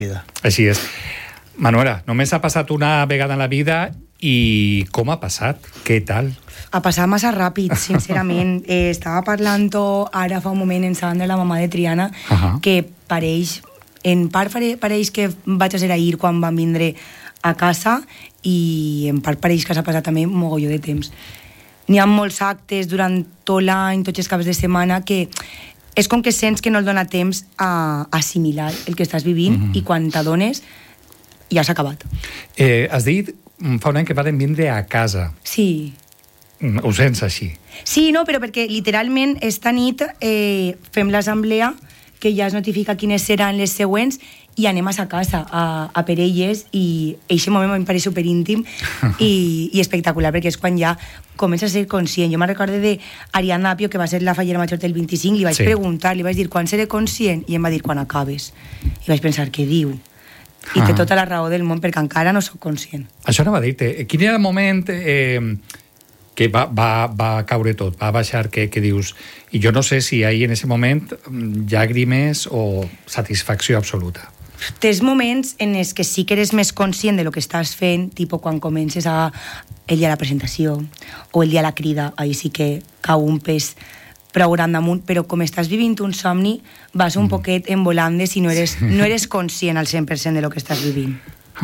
vida. Així és. Manuela, només ha passat una vegada en la vida i com ha passat? Què tal? Ha passat massa ràpid, sincerament. Estava parlant ara fa un moment en davant de la mamà de Triana, que pareix, en part pareix que vaig a ser ahir quan van vindre a casa i en part pareix que s'ha passat també un mogolló de temps. N'hi ha molts actes durant tot l'any, tots els caps de setmana, que és com que sents que no et dona temps a assimilar el que estàs vivint i quan t'adones ja s'ha acabat. Has dit fa un any que van vindre a casa. Sí. Ho sents així? Sí, no, però perquè literalment esta nit fem l'assemblea, que ja es notifica quines seran les següents, i anem a sa casa, a per elles, i aquest moment em pareix superíntim i espectacular, perquè és quan ja comença a ser conscient. Jo me'n recordo d'Ariadna Apio, que va ser la fallera major del 25, li vaig preguntar, li vaig dir, quan seré conscient? I em va dir, quan acabes. I vaig pensar, què diu? I té tota la raó del món, perquè encara no soc conscient. Això no va dir-te. Quin era el moment que va caure tot, va baixar, que dius... I jo no sé si ahir en ese moment llàgrimes o satisfacció absoluta. Tens moments en els que sí que eres més conscient de lo que estàs fent, tipus quan comences el dia de la presentació o el dia de la crida, ahir sí que cau un pes prou gran damunt, però com estàs vivint un somni, vas un poquet en volandes i no eres conscient al 100% de lo que estàs vivint.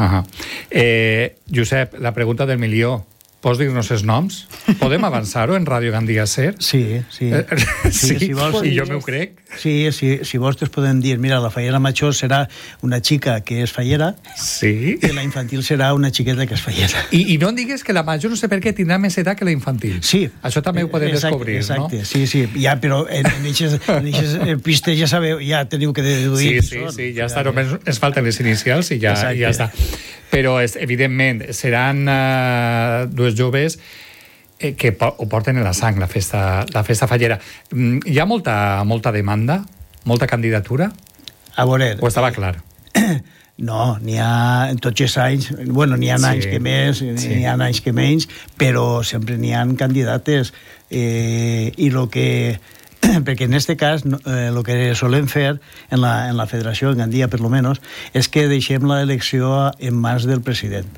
Josep, la pregunta del milió. Pots dir-nos els noms? Podem avançar-ho en Ràdio Gandia Ser? Sí. Sí, si vols, i jo m'ho crec. Sí, si vols te'ls podem dir, mira, la fallera major serà una xica que és fallera, sí, i la infantil serà una xiqueta que és fallera. I no em digues que la major no sé per què tindrà més edat que la infantil. Sí. Això també ho podem descobrir, exacte, no? Sí, ja, però en aquestes pistes ja sabeu, ja teniu que deduir. Sí, ja està, només ens falten les inicials i ja està. Però, evidentment, seran dues joves que ho porten en la sang, la festa fallera. Hi ha molta demanda? Molta candidatura? A veure... O estava clar? No, n'hi ha tots els anys... Bueno, n'hi ha anys que més, n'hi ha anys que menys, però sempre n'hi ha candidates. I el que... Perquè en este cas el que solem fer en la federació, en Gandia per lo menos, és que deixem l'elecció en mans del president.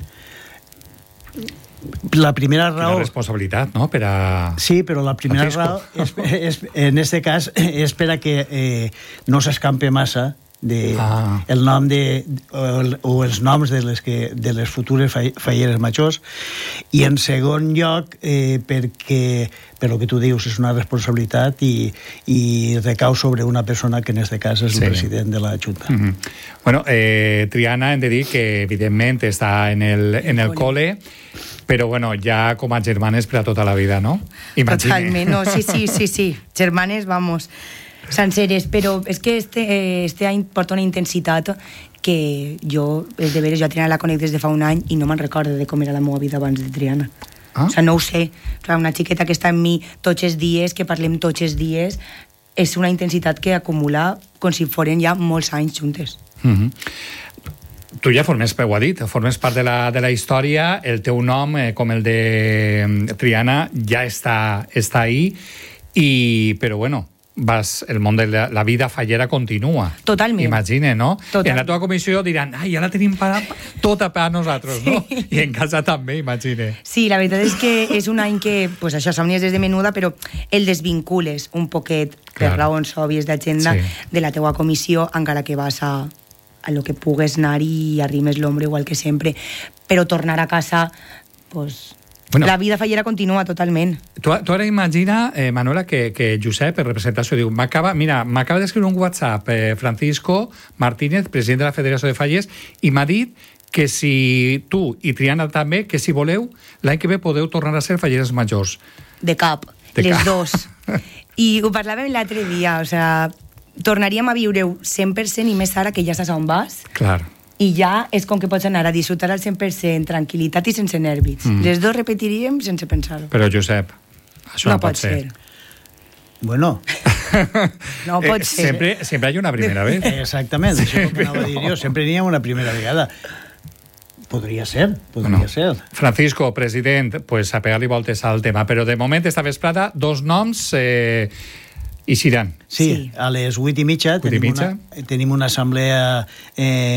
La primera raó... Quina responsabilitat, no?, per a... Sí, però la primera raó en este cas és per a que no s'escampe massa el nom o els noms de les futures falleres majors, i en segon lloc perquè, per el que tu dius, és una responsabilitat i recau sobre una persona que en aquest cas és el president de la Junta. Bueno, Triana, hem de dir que evidentment està en el cole, però bueno, ja com a germanes per a tota la vida, no? Totalment, no, sí. Germanes, vamos... senceres, però és que este any porta una intensitat que jo, és de veres, jo a Triana la conec des de fa un any i no me'n recordo de com era la meva vida abans de Triana. O sigui, no ho sé. Clar, una xiqueta que està amb mi tots els dies, que parlem tots els dies, és una intensitat que acumula com si foren ja molts anys juntes. Tu ja formes part de la història, el teu nom, com el de Triana, ja està ahí, però bueno, el món de la vida fallera continua. Totalment. Imagina, no? Total. En la teva comissió diran, ja la tenim tota per a nosaltres, no? I en casa també, imagina. Sí, la veritat és que és un any que, pues això, somnies des de menuda, però el desvincules un poquet per raons òbvies d'agenda de la teua comissió, encara que vas a lo que pugues anar i arrimes l'ombra igual que sempre. Però tornar a casa, pues... Bueno, la vida fallera continua totalment. Tu ara imagina, Manuela, que Josep, en representació, diu, m'acaba d'escriure un WhatsApp Francisco Martínez, president de la Federació de Fallers, i m'ha dit que si tu i Triana també, que si voleu, l'any que ve podeu tornar a ser falleres majors. De cap, les dos. I ho parlàvem l'altre dia, o sea, tornaríem a viure-ho 100% i més ara que ja saps on vas. Clar. I ja és com que pots anar a disfrutar al 100%, tranquil·litat i sense nervis. Les dos repetiríem sense pensar-ho. Però, Josep, això no pot ser. Bueno... No pot ser. Sempre hi ha una primera vez. Exactament, això com anava a dir jo, sempre n'hi ha una primera vegada. Podria ser. Francisco, president, pues a pegar-li voltes al tema, però de moment esta vesprada dos noms... I seran. Sí, a les 8:30 tenim una assemblea